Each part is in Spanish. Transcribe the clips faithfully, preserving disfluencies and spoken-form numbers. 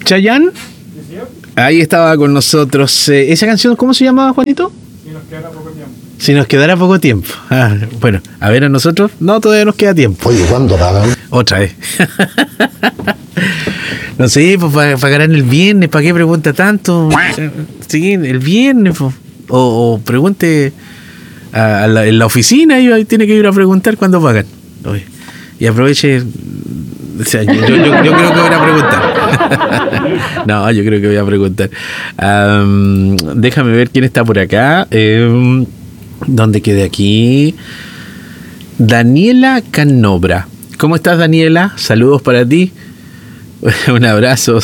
Chayanne. Ahí estaba con nosotros. Eh, ¿Esa canción cómo se llamaba, Juanito? Si nos quedara poco tiempo. Si nos quedara poco tiempo. Ah, bueno, a ver a nosotros. No, todavía nos queda tiempo. Oye, ¿cuándo pagan? Otra vez. No sé, pues para pa ganar el viernes, ¿para qué pregunta tanto? Sí, el viernes, pues. O, o pregunte a, a la, en la oficina y ahí tiene que ir a preguntar cuándo pagan. Oye, y aproveche. O sea, yo, yo, yo, yo creo que voy a preguntar. No, yo creo que voy a preguntar. Um, déjame ver quién está por acá. Um, ¿Dónde quedé aquí? Daniela Canobra. ¿Cómo estás, Daniela? Saludos para ti. Un abrazo.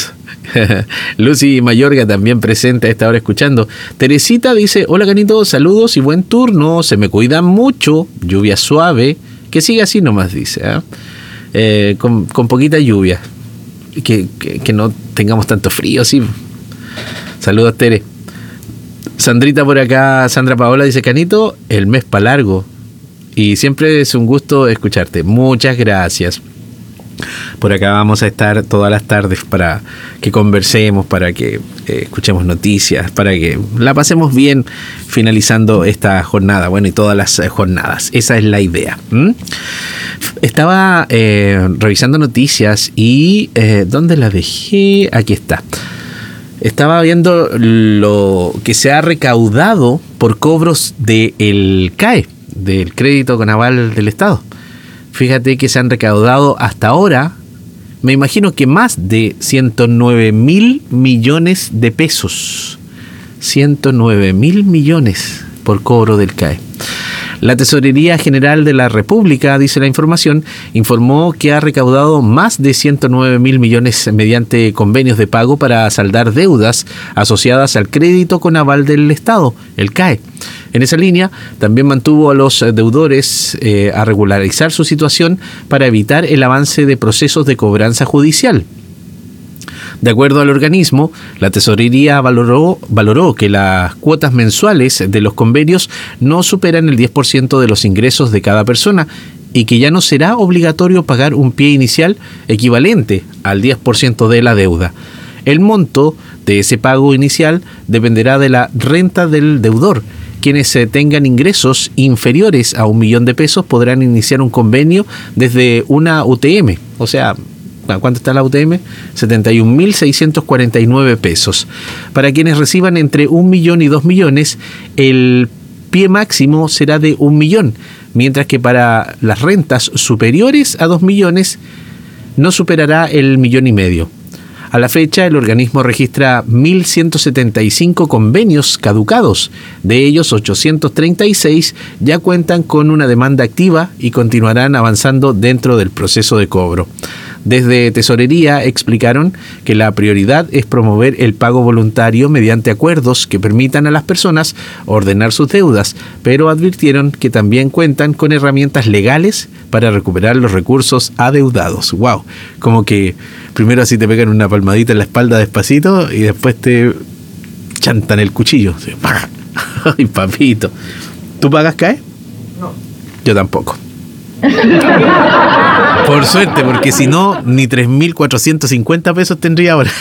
Lucy Mayorga también presente a esta hora escuchando. Teresita dice: hola, Canito, saludos y buen turno. Se me cuidan mucho. Lluvia suave. Que siga así nomás, dice. ¿eh? Eh, con, con poquita lluvia. Que, que, que no tengamos tanto frío, sí. Saludos, Tere. Sandrita por acá, Sandra Paola dice: Canito, el mes pa' largo. Y siempre es un gusto escucharte. Muchas gracias. Por acá vamos a estar todas las tardes para que conversemos, para que eh, escuchemos noticias, para que la pasemos bien finalizando esta jornada, bueno, y todas las eh, jornadas. Esa es la idea. ¿Mm? Estaba eh, revisando noticias y eh, ¿dónde la dejé? Aquí está. Estaba viendo lo que se ha recaudado por cobros del C A E, del Crédito con Aval del Estado. Fíjate que se han recaudado hasta ahora, me imagino que más de ciento nueve mil millones de pesos. ciento nueve mil millones por cobro del C A E. La Tesorería General de la República, dice la información, informó que ha recaudado más de ciento nueve mil millones mediante convenios de pago para saldar deudas asociadas al crédito con aval del Estado, el C A E. En esa línea, también mantuvo a los deudores eh, a regularizar su situación para evitar el avance de procesos de cobranza judicial. De acuerdo al organismo, la Tesorería valoró, valoró que las cuotas mensuales de los convenios no superan el diez por ciento de los ingresos de cada persona y que ya no será obligatorio pagar un pie inicial equivalente al diez por ciento de la deuda. El monto de ese pago inicial dependerá de la renta del deudor. Quienes tengan ingresos inferiores a un millón de pesos podrán iniciar un convenio desde una U T M, o sea, ¿cuánto está la U T M? setenta y un mil seiscientos cuarenta y nueve pesos. Para quienes reciban entre un millón y dos millones, el pie máximo será de un millón, mientras que para las rentas superiores a dos millones no superará el millón y medio. A la fecha, el organismo registra mil ciento setenta y cinco convenios caducados. De ellos, ochocientos treinta y seis ya cuentan con una demanda activa y continuarán avanzando dentro del proceso de cobro. Desde Tesorería explicaron que la prioridad es promover el pago voluntario mediante acuerdos que permitan a las personas ordenar sus deudas, pero advirtieron que también cuentan con herramientas legales para recuperar los recursos adeudados. ¡Wow! Como que primero así te pegan una palmadita en la espalda despacito y después te chantan el cuchillo. ¡Ay, papito! ¿Tú pagas C A E? No. Yo tampoco. Por suerte, porque si no, ni tres mil cuatrocientos cincuenta pesos tendría ahora.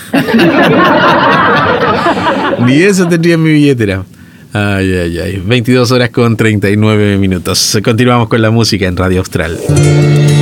Ni eso tendría en mi billetera. Ay, ay, ay. veintidós horas con treinta y nueve minutos. Continuamos con la música en Radio Austral.